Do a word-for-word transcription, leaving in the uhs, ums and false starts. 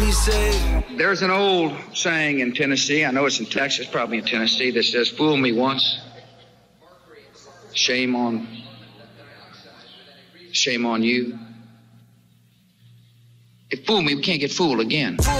me say. There's an old saying in Tennessee, I know it's in Texas, probably in Tennessee, that says, fool me once, shame on, shame on you. If fool me, we can't get fooled again.